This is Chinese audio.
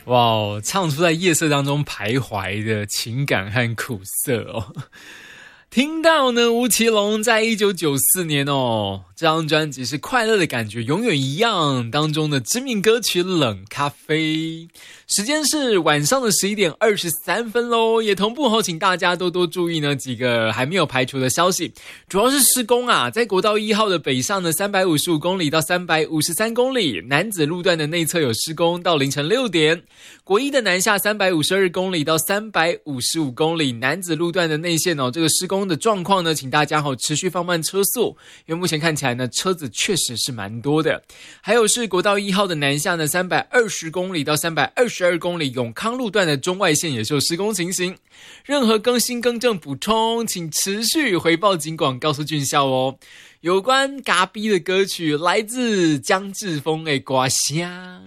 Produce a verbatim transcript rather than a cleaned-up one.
哇哦，唱出在夜色当中徘徊的情感和苦涩哦。听到呢，吴奇隆在一九九四年哦，这张专辑是《快乐的感觉永远一样》当中的知名歌曲《冷咖啡》。时间是晚上的十一点二十三分咯，也同步后请大家多多注意呢几个还没有排除的消息，主要是施工啊，在国道一号的北上呢三百五十五公里到三百五十三公里，楠梓路段的内侧有施工到凌晨六点，国一的南下三百五十二公里到三百五十五公里，楠梓路段的内线哦，这个施工的状况呢，请大家好持续放慢车速，因为目前看起来呢车子确实是蛮多的。还有是国道一号的南下呢三百二十公里到三百二十二公里，永康路段的中外线也是有施工情形。任何更新更正补充，请持续回报警广告诉俊孝哦。有关嘎逼的歌曲来自江志峰的歌声。